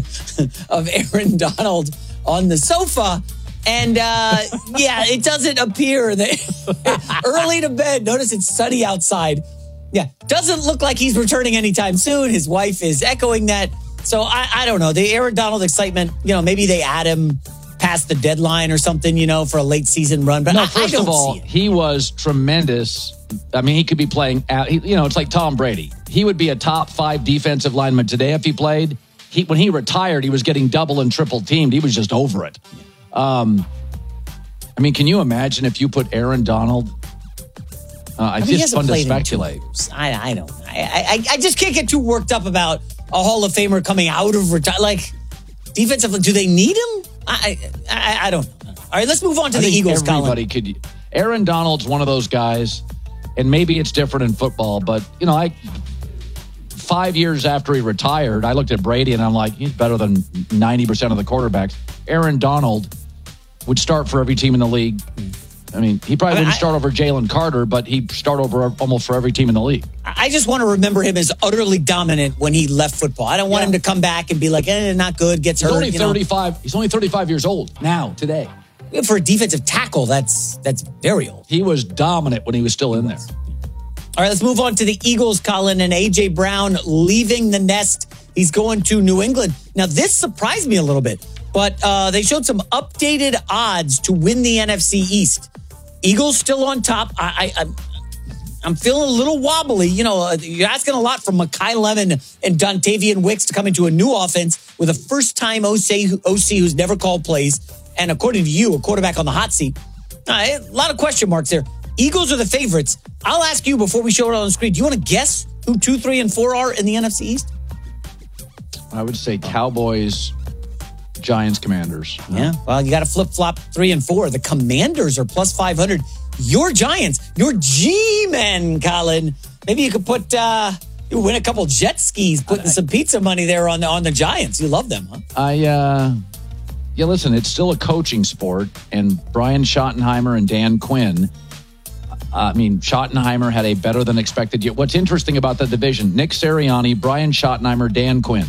of Aaron Donald on the sofa. And, uh, yeah, it doesn't appear that early to bed. Notice it's sunny outside. Yeah, doesn't look like he's returning anytime soon. His wife is echoing that. So I, I don't know. The Aaron Donald excitement, you know, maybe they add him past the deadline or something, you know, for a late season run. But no, I, first I don't of all, see it. he was tremendous. I mean, he could be playing out. He, you know, it's like Tom Brady. He would be a top five defensive lineman today if he played. He when he retired, he was getting double and triple teamed. He was just over it. Um, I mean, can you imagine if you put Aaron Donald? Uh, I it's mean, he just hasn't fun to played in two speculate. years. I, I don't. I, I I just can't get too worked up about a Hall of Famer coming out of retire. Like defensive, do they need him? I I, I don't know. All right, let's move on to I the think Eagles. Everybody Colin. could. Aaron Donald's one of those guys, and maybe it's different in football, but you know, I. Five years after he retired, I looked at Brady and I'm like, he's better than ninety percent of the quarterbacks. Aaron Donald would start for every team in the league. I mean, he probably I mean, wouldn't I- start over Jalen Carter, but he'd start over almost for every team in the league. I just want to remember him as utterly dominant when he left football. I don't want Yeah. him to come back and be like, eh, not good, gets He's hurt. only you know. thirty-five. He's only thirty-five years old now, today. For a defensive tackle, that's that's very old. He was dominant when he was still in there. All right, let's move on to the Eagles, Colin, and A J. Brown leaving the nest. He's going to New England. Now, this surprised me a little bit, but uh, they showed some updated odds to win the N F C East. Eagles still on top. I, I, I'm, I'm feeling a little wobbly. You know, uh, you're asking a lot from Mekhi Lemon and Dontavian Wicks to come into a new offense with a first-time O C, O C who's never called plays, and according to you, a quarterback on the hot seat. Uh, a lot of question marks there. Eagles are the favorites. I'll ask you before we show it on the screen. Do you want to guess who two, three, and four are in the N F C East? I would say Cowboys, Giants, Commanders. Yeah, well, you got to flip-flop three and four. The Commanders are plus five hundred. Your Giants, your G-men, Colin. Maybe you could put, uh, you win a couple jet skis, putting some pizza money there on the, on the Giants. You love them, huh? I, uh, yeah, listen, it's still a coaching sport, and Brian Schottenheimer and Dan Quinn, I mean, Schottenheimer had a better than expected year. What's interesting about the division, Nick Sirianni, Brian Schottenheimer, Dan Quinn.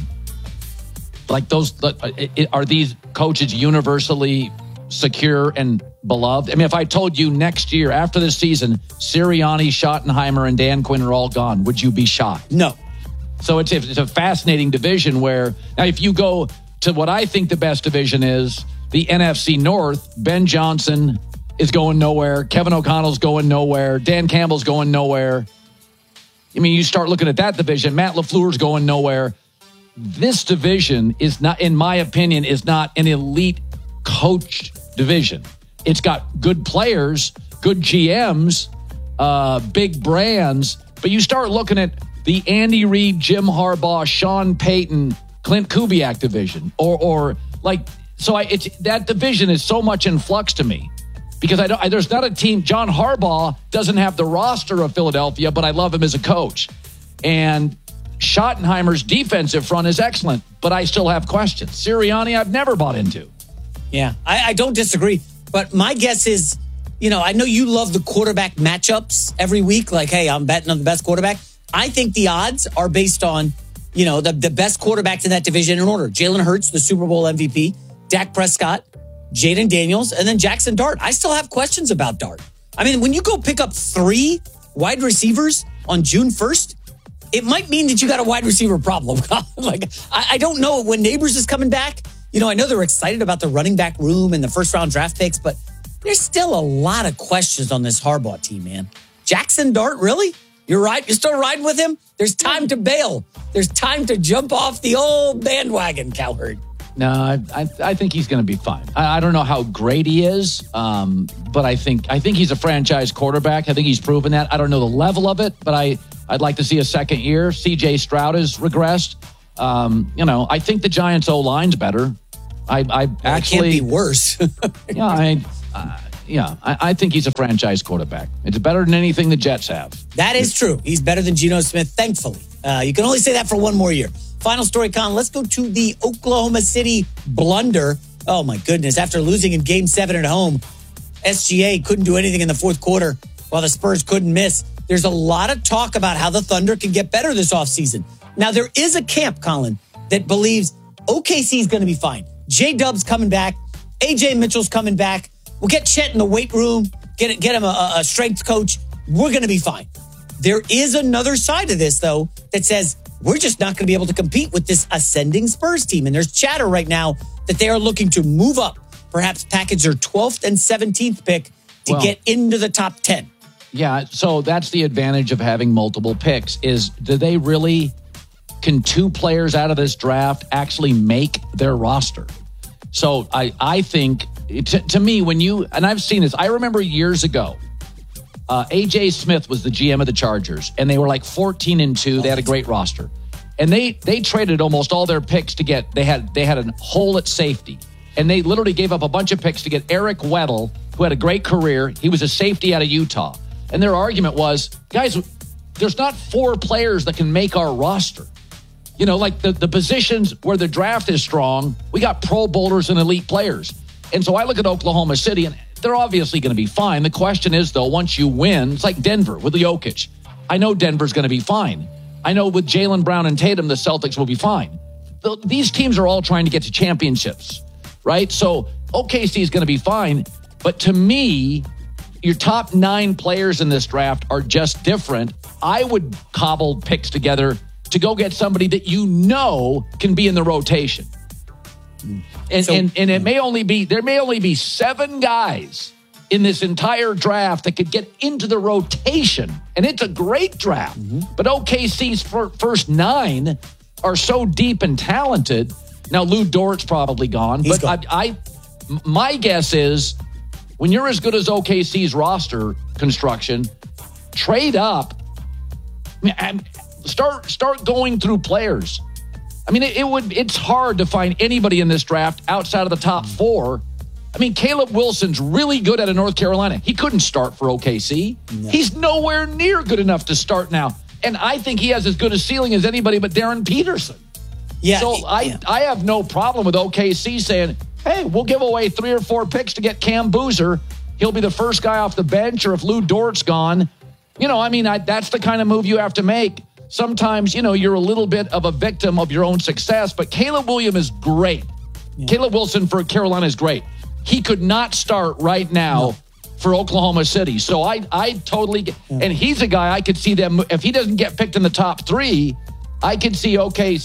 Like those, are these coaches universally secure and beloved? I mean, if I told you next year, after this season, Sirianni, Schottenheimer, and Dan Quinn are all gone, would you be shocked? No. So it's, it's a fascinating division where, now if you go to what I think the best division is, the N F C North, Ben Johnson is going nowhere. Kevin O'Connell's going nowhere. Dan Campbell's going nowhere. I mean, you start looking at that division. Matt LaFleur's going nowhere. This division is not, in my opinion, is not an elite coach division. It's got good players, good G Ms, uh, big brands. But you start looking at the Andy Reid, Jim Harbaugh, Sean Payton, Clint Kubiak division, or or like so. I it's that division is so much in flux to me. Because I don't, I, there's not a team. John Harbaugh doesn't have the roster of Philadelphia, but I love him as a coach. And Schottenheimer's defensive front is excellent, but I still have questions. Sirianni, I've never bought into. Yeah, I, I don't disagree. But my guess is, you know, I know you love the quarterback matchups every week. Like, hey, I'm betting on the best quarterback. I think the odds are based on, you know, the, the best quarterbacks in that division in order. Jalen Hurts, the Super Bowl M V P. Dak Prescott. Jaden Daniels, and then Jackson Dart. I still have questions about Dart. I mean, when you go pick up three wide receivers on June first, it might mean that you got a wide receiver problem. Like, I, I don't know when Neighbors is coming back. You know, I know they're excited about the running back room and the first round draft picks, but there's still a lot of questions on this Harbaugh team, man. Jackson Dart, really? You're right. You're still riding with him? There's time to bail. There's time to jump off the old bandwagon, Cowherd. No, I, I, I think he's going to be fine. I, I don't know how great he is, um, but I think I think he's a franchise quarterback. I think he's proven that. I don't know the level of it, but I, I'd like to see a second year. C J Stroud has regressed. Um, you know, I think the Giants' O-line's better. I, I well, actually... It can't be worse. yeah, I, uh, yeah I, I think he's a franchise quarterback. It's better than anything the Jets have. That is true. He's better than Geno Smith, thankfully. Uh, you can only say that for one more year. Final story, Con. Let's go to the Oklahoma City blunder. Oh, my goodness. After losing in game seven at home, S G A couldn't do anything in the fourth quarter while the Spurs couldn't miss. There's a lot of talk about how the Thunder can get better this offseason. Now, there is a camp, Colin, that believes O K C is going to be fine. J-Dub's coming back. A J Mitchell's coming back. We'll get Chet in the weight room, get, get him a, a strength coach. We're going to be fine. There is another side of this, though, that says we're just not going to be able to compete with this ascending Spurs team. And there's chatter right now that they are looking to move up, perhaps package their twelfth and seventeenth pick to Well, get into the top ten. Yeah, so that's the advantage of having multiple picks is do they really, can two players out of this draft actually make their roster? So I, I think, to, to me, when you, and I've seen this, I remember years ago, uh, A J Smith was the G M of the Chargers, and they were like fourteen and two. They had a great roster. And they they traded almost all their picks to get, they had they had a hole at safety. And they literally gave up a bunch of picks to get Eric Weddle, who had a great career. He was a safety out of Utah. And their argument was, guys, there's not four players that can make our roster. You know, like the, the positions where the draft is strong, we got Pro Bowlers and elite players. And so I look at Oklahoma City, and they're obviously going to be fine. The question is, though, once you win, it's like Denver with Jokic. I know Denver's going to be fine. I know with Jaylen Brown and Tatum, the Celtics will be fine. The, these teams are all trying to get to championships, right? So O K C is going to be fine. But to me, your top nine players in this draft are just different. I would cobble picks together to go get somebody that you know can be in the rotation. And, So- and, and it may only be, there may only be seven guys in this entire draft that could get into the rotation. And it's a great draft. But O K C's fir- first nine are so deep and talented. Now, Lou Dort's probably gone. He's but gone. I, I, my guess is when you're as good as O K C's roster construction, trade up and start start going through players. I mean, it, it would. It's hard to find anybody in this draft outside of the top four. I mean, Caleb Wilson's really good out of North Carolina. He couldn't start for O K C. No. He's nowhere near good enough to start now. And I think he has as good a ceiling as anybody but Darren Peterson. Yeah. So I, yeah. I have no problem with O K C saying, hey, we'll give away three or four picks to get Cam Boozer. He'll be the first guy off the bench, or if Lou Dort's gone. You know, I mean, I, that's the kind of move you have to make. Sometimes, you know, you're a little bit of a victim of your own success, but Caleb Williams is great. Yeah. Caleb Wilson for Carolina is great. He could not start right now No. for Oklahoma City. So I, I totally get, and he's a guy I could see them, if he doesn't get picked in the top three, I could see O K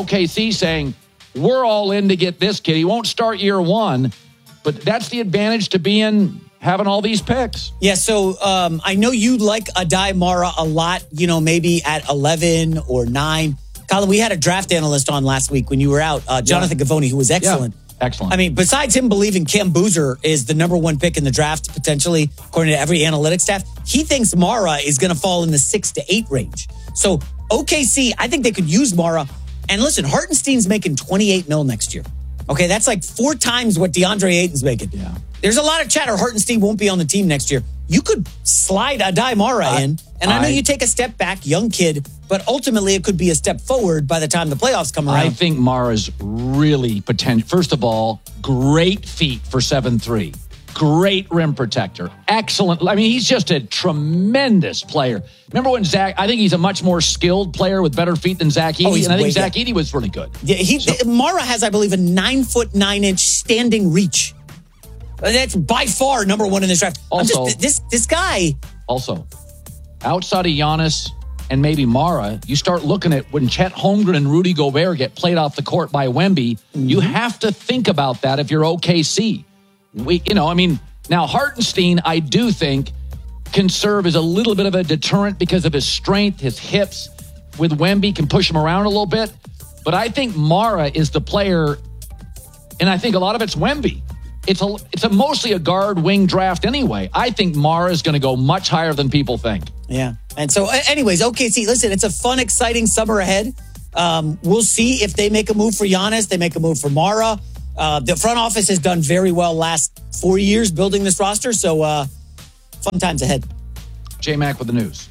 C saying, we're all in to get this kid. He won't start year one, but that's the advantage to being having all these picks. Yeah, so um, I know you like Adai Mara a lot, you know, maybe at eleven or nine. Colin, we had a draft analyst on last week when you were out, uh, Jonathan Yeah. Gavoni, who was excellent. Yeah, excellent. I mean, besides him believing Cam Boozer is the number one pick in the draft, potentially, according to every analytics staff, he thinks Mara is going to fall in the six to eight range. So O K C, I think they could use Mara. And listen, Hartenstein's making twenty-eight mil next year. Okay, that's like four times what DeAndre Ayton's making. Yeah. There's a lot of chatter. Hartenstein won't be on the team next year. You could slide Adai Mara I- in, and I know I- you take a step back, young kid, but ultimately it could be a step forward by the time the playoffs come around. I think Mara's really potential. First of all, great feet for seven three. Great rim protector. Excellent. I mean, he's just a tremendous player. Remember when Zach, I think he's a much more skilled player with better feet than Zach Edey. Oh, he's and I think way Zach good. Edey was really good. Yeah, he Mara has, I believe, a nine foot nine inch standing reach. That's by far number one in this draft. I'm Also- just, this this guy. Also, outside of Giannis and maybe Mara, you start looking at when Chet Holmgren and Rudy Gobert get played off the court by Wemby, Mm-hmm. you have to think about that if you're O K C. We, you know, I mean, now Hartenstein, I do think, can serve as a little bit of a deterrent because of his strength, his hips. With Wemby, can push him around a little bit. But I think Mara is the player, and I think a lot of it's Wemby. It's a it's a mostly a guard wing draft anyway. I think Mara is going to go much higher than people think. Yeah. And so, a- anyways, O K C, listen, it's a fun, exciting summer ahead. Um, we'll see if they make a move for Giannis, they make a move for Mara. Uh, the front office has done very well last four years building this roster. So, uh, fun times ahead. J-Mac with the news.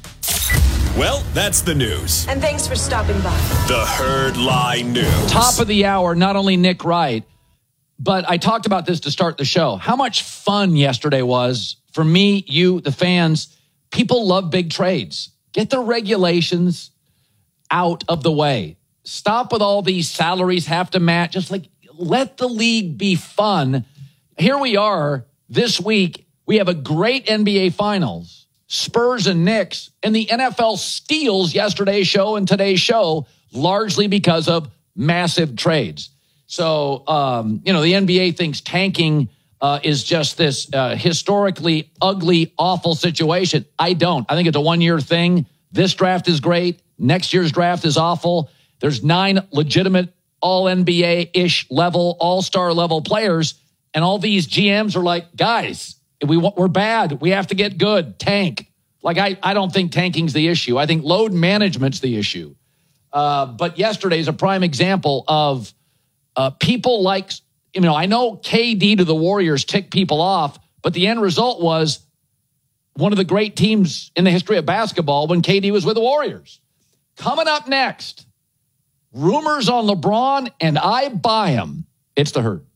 Well, that's the news. And thanks for stopping by. The Herd Lie News. Top of the hour, not only Nick Wright, but I talked about this to start the show. How much fun yesterday was for me, you, the fans. People love big trades. Get the regulations out of the way. Stop with all these salaries have to match. Just like let the league be fun. Here we are this week. We have a great N B A Finals, Spurs and Knicks, and the N F L steals yesterday's show and today's show largely because of massive trades. So, um, you know, the N B A thinks tanking uh, is just this uh, historically ugly, awful situation. I don't. I think it's a one-year thing. This draft is great. Next year's draft is awful. There's nine legitimate all-N B A-ish level, all-star level players, and all these G Ms are like, guys, we, we're bad. We have to get good. Tank. Like, I, I don't think tanking's the issue. I think load management's the issue. Uh, but yesterday's a prime example of uh, people like, you know, I know K D to the Warriors ticked people off, but the end result was one of the great teams in the history of basketball when K D was with the Warriors. Coming up next, rumors on LeBron, and I buy him. It's the Herd.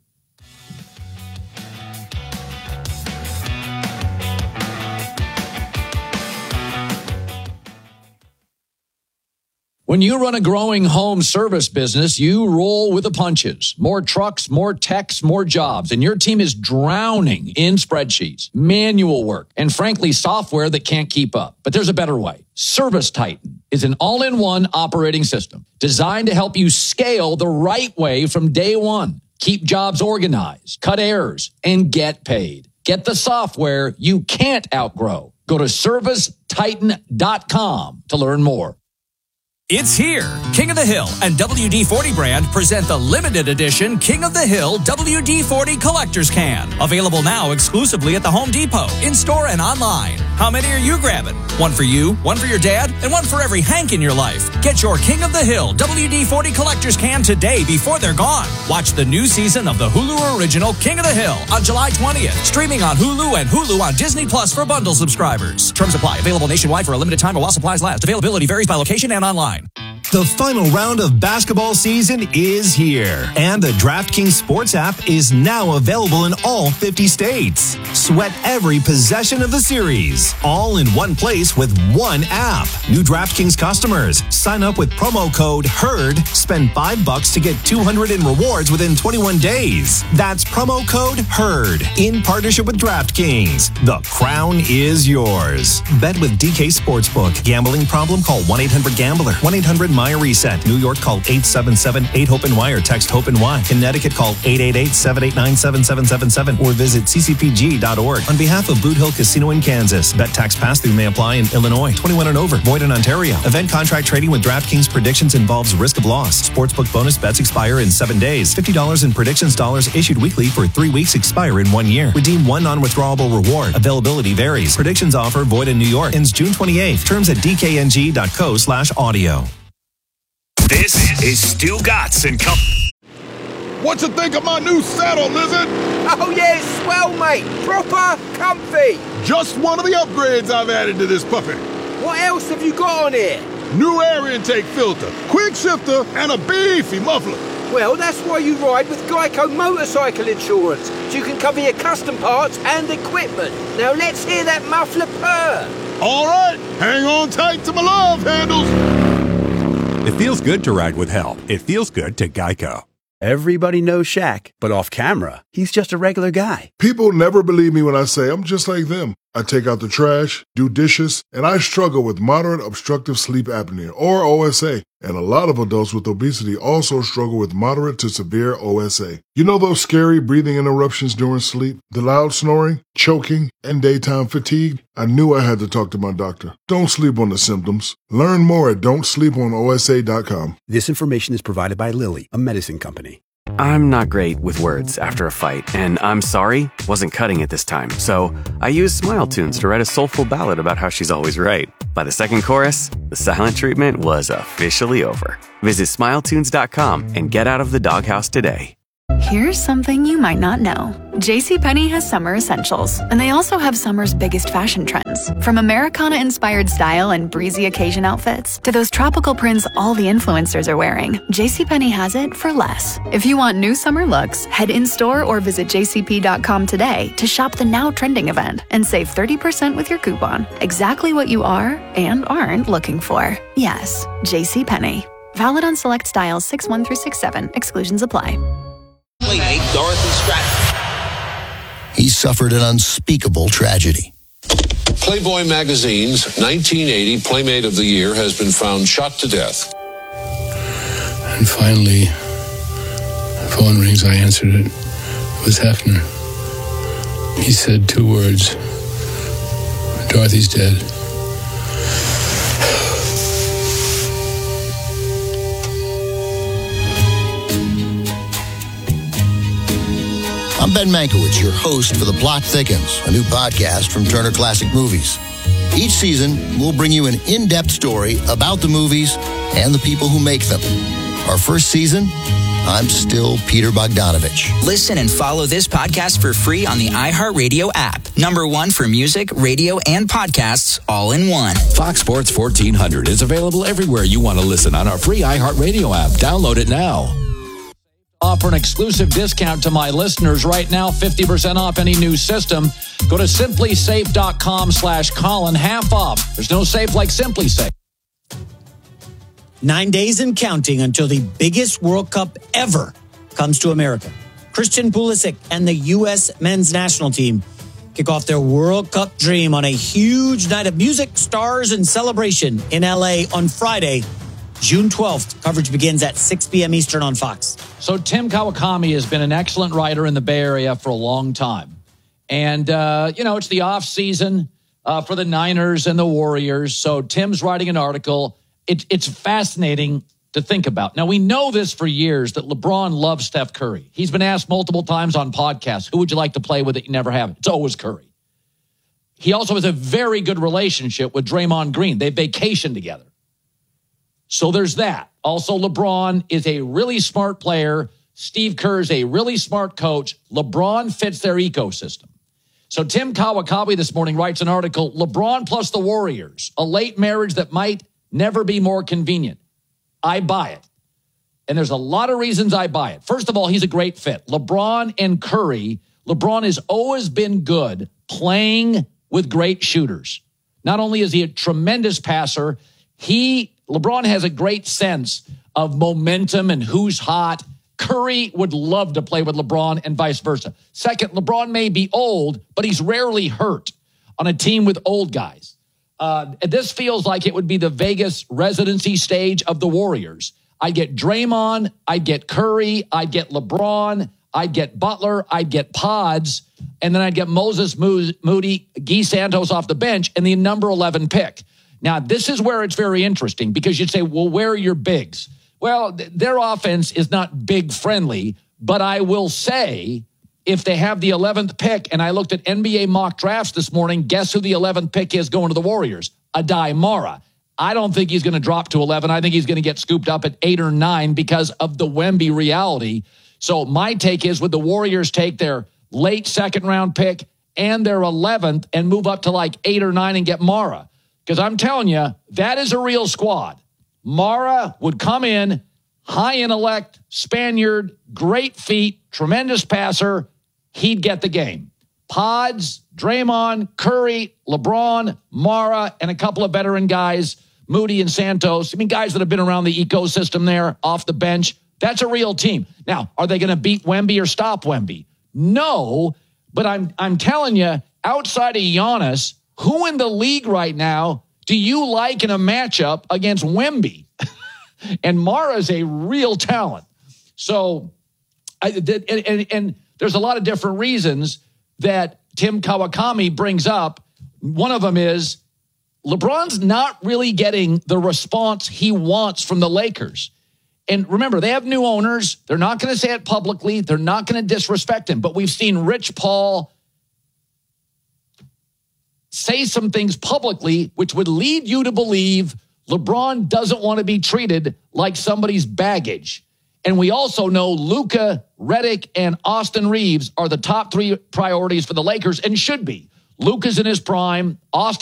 When you run a growing home service business, you roll with the punches. More trucks, more techs, more jobs, and your team is drowning in spreadsheets, manual work, and frankly, software that can't keep up. But there's a better way. Service Titan is an all-in-one operating system designed to help you scale the right way from day one. Keep jobs organized, cut errors, and get paid. Get the software you can't outgrow. Go to service titan dot com to learn more. It's here. King of the Hill and W D forty brand present the limited edition King of the Hill W D forty Collector's Can. Available now exclusively at the Home Depot, in-store and online. How many are you grabbing? One for you, one for your dad, and one for every Hank in your life. Get your King of the Hill W D forty Collector's Can today before they're gone. Watch the new season of the Hulu original King of the Hill on July twentieth. Streaming on Hulu and Hulu on Disney Plus for bundle subscribers. Terms apply. Available nationwide for a limited time while supplies last. Availability varies by location and online. The final round of basketball season is here, and the DraftKings Sports app is now available in all fifty states. Sweat every possession of the series, all in one place with one app. New DraftKings customers, sign up with promo code HERD, spend five bucks to get two hundred in rewards within twenty-one days. That's promo code HERD in partnership with DraftKings. The crown is yours. Bet with D K Sportsbook. Gambling problem? Call one eight hundred gambler. one eight hundred M Y reset. New York, call eight seven seven eight hope N Y or text HOPE N Y. Connecticut, call eight eight eight seven eight nine seven seven seven seven or visit c c p g dot org. On behalf of Boot Hill Casino in Kansas, bet tax pass-through may apply in Illinois. twenty-one and over. Void in Ontario. Event contract trading with DraftKings predictions involves risk of loss. Sportsbook bonus bets expire in seven days. fifty dollars in predictions dollars issued weekly for three weeks expire in one year. Redeem one non-withdrawable reward. Availability varies. Predictions offer void in New York. Ends June twenty-eighth. Terms at d k n g dot co slash audio. This is Stu Gatz and Company. What you think of my new saddle, Lizard? Oh, yeah, it's swell, mate. Proper comfy. Just one of the upgrades I've added to this puppy. What else have you got on here? New air intake filter, quick shifter, and a beefy muffler. Well, that's why you ride with Geico Motorcycle Insurance, so you can cover your custom parts and equipment. Now let's hear that muffler purr. All right, hang on tight to my love handles. It feels good to ride with help. It feels good to Geico. Everybody knows Shaq, but off camera, he's just a regular guy. People never believe me when I say I'm just like them. I take out the trash, do dishes, and I struggle with moderate obstructive sleep apnea, or O S A. And a lot of adults with obesity also struggle with moderate to severe O S A. You know those scary breathing interruptions during sleep, the loud snoring, choking, and daytime fatigue? I knew I had to talk to my doctor. Don't sleep on the symptoms. Learn more at don't sleep on O S A dot com. This information is provided by Lilly, a medicine company. I'm not great with words after a fight, and I'm sorry wasn't cutting it this time. So I used Smile Tunes to write a soulful ballad about how she's always right. By the second chorus, the silent treatment was officially over. Visit smile tunes dot com and get out of the doghouse today. Here's something you might not know. JCPenney has summer essentials, and they also have summer's biggest fashion trends. From Americana-inspired style and breezy occasion outfits to those tropical prints all the influencers are wearing, JCPenney has it for less. If you want new summer looks, head in-store or visit j c p dot com today to shop the now trending event and save thirty percent with your coupon. Exactly what you are and aren't looking for. Yes, JCPenney. Valid on select styles six one through six seven. Exclusions apply. Playmate Dorothy Stratton. He suffered an unspeakable tragedy. Playboy magazine's nineteen eighty Playmate of the Year has been found shot to death. And finally, the phone rings. I answered it. It was Hefner. He said two words. Dorothy's dead. I'm Ben Mankiewicz, your host for The Plot Thickens, a new podcast from Turner Classic Movies. Each season, we'll bring you an in-depth story about the movies and the people who make them. Our first season, I'm still Peter Bogdanovich. Listen and follow this podcast for free on the iHeartRadio app. Number one for music, radio, and podcasts all in one. Fox Sports fourteen hundred is available everywhere you want to listen on our free iHeartRadio app. Download it now. Offer an exclusive discount to my listeners right now, fifty percent off any new system. Go to simply safe dot com slash Colin, half off. There's no safe like Simply Safe. Nine days and counting until the biggest World Cup ever comes to America. Christian Pulisic and the U S men's national team kick off their World Cup dream on a huge night of music, stars, and celebration in L A on Friday, June twelfth. Coverage begins at six p.m. Eastern on Fox. So Tim Kawakami has been an excellent writer in the Bay Area for a long time. And, uh, you know, it's the off season uh, for the Niners and the Warriors. So Tim's writing an article. It, it's fascinating to think about. Now, we know this for years that LeBron loves Steph Curry. He's been asked multiple times on podcasts, who would you like to play with that you never have? It's always Curry. He also has a very good relationship with Draymond Green. They vacation together. So there's that. Also, LeBron is a really smart player. Steve Kerr is a really smart coach. LeBron fits their ecosystem. So Tim Kawakami this morning writes an article, LeBron plus the Warriors, a late marriage that might never be more convenient. I buy it. And there's a lot of reasons I buy it. First of all, he's a great fit. LeBron and Curry, LeBron has always been good playing with great shooters. Not only is he a tremendous passer, he LeBron has a great sense of momentum and who's hot. Curry would love to play with LeBron and vice versa. Second, LeBron may be old, but he's rarely hurt on a team with old guys. Uh, this feels like it would be the Vegas residency stage of the Warriors. I'd get Draymond, I'd get Curry, I'd get LeBron, I'd get Butler, I'd get Pods, and then I'd get Moses Moody, Guy Santos off the bench, and the number eleven pick. Now, this is where it's very interesting because you'd say, well, where are your bigs? Well, th- their offense is not big friendly, but I will say if they have the eleventh pick, and I looked at N B A mock drafts this morning, guess who the eleventh pick is going to the Warriors? Adai Mara. I don't think he's going to drop to eleven. I think he's going to get scooped up at eight or nine because of the Wemby reality. So my take is, would the Warriors take their late second round pick and their eleventh and move up to like eight or nine and get Mara? Because I'm telling you, that is a real squad. Mara would come in, high intellect, Spaniard, great feet, tremendous passer. He'd get the game. Pods, Draymond, Curry, LeBron, Mara, and a couple of veteran guys, Moody and Santos. I mean, guys that have been around the ecosystem there, off the bench. That's a real team. Now, are they going to beat Wemby or stop Wemby? No, but I'm I'm telling you, outside of Giannis, who in the league right now do you like in a matchup against Wemby? And Mara's a real talent. So, I, and, and, and there's a lot of different reasons that Tim Kawakami brings up. One of them is LeBron's not really getting the response he wants from the Lakers. And remember, they have new owners. They're not going to say it publicly. They're not going to disrespect him. But we've seen Rich Paul say some things publicly, which would lead you to believe LeBron doesn't want to be treated like somebody's baggage. And we also know Luka, Redick, and Austin Reeves are the top three priorities for the Lakers and should be. Luka's in his prime. Austin